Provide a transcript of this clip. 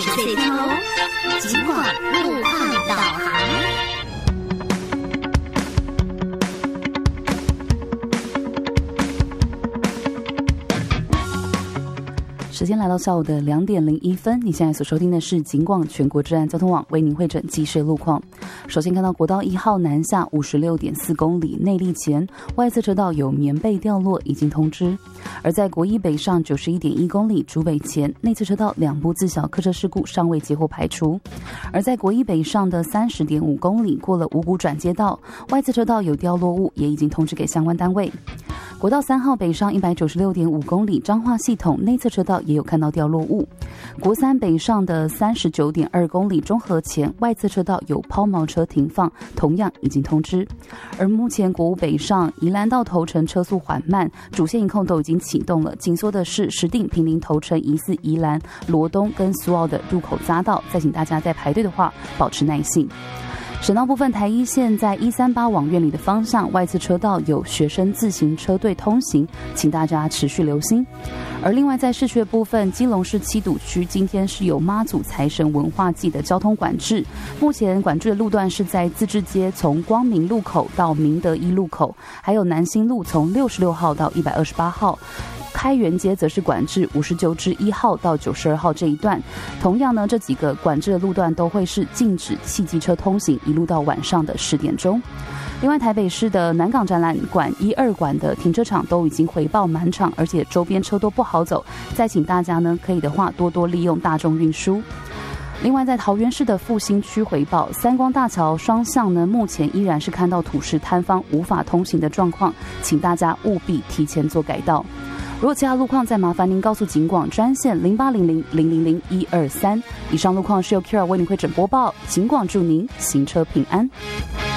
是翠秋，警广路况导航。 时间来到下午的2点01分，你现在所收听的是警广全国治安交通网为您汇整即时路况。首先看到国道1号南下 56.4 公里内坜前外侧车道有棉被掉落，已经通知。而在国一北上 91.1 公里竹北前内侧车道2部自小客车事故尚未接获排除。而在国一北上的 30.5 公里过了五股转接道，外侧车道有掉落物，也已经通知给相关单位。国道3号北上 196.5 公里彰化系统内侧车道也有看到掉落物。国3北上的 39.2 公里中和前外侧车道有抛锚车停放，同样已经通知。而目前国5北上宜兰到头城车速缓慢，主线一控都已经启动了，紧缩的是石碇坪林头城疑似宜兰罗东跟苏澳的入口匝道，再请大家在排队的话保持耐性。省道部分，台一线在138往院里的方向外侧车道有学生自行车队通行，请大家持续留心。而另外在市区的部分，基隆市七堵区今天是有妈祖财神文化祭的交通管制，目前管制的路段是在自治街从光明路口到明德一路口，还有南新路从66号到128号。开元街则是管制59至1号到92号这一段，同样呢，这几个管制的路段都会是禁止汽机车通行，一路到晚上的10点钟。另外，台北市的南港展览馆1、2馆的停车场都已经回报满场，而且周边车多不好走，再请大家呢可以的话多多利用大众运输。另外，在桃园市的复兴区回报，三光大桥双向呢，目前依然是看到土石坍方无法通行的状况，请大家务必提前做改道。如果其他路况，再麻烦您告诉警广专线0800000123。以上路况是由 Kira 为您汇整播报，警广祝您行车平安。